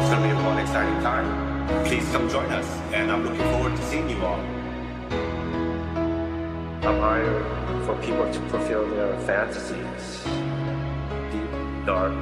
It's going to be a fun, exciting time. Please come join us, and I'm looking forward to seeing you all. I'm hired for people to fulfill their fantasies. Deep, dark,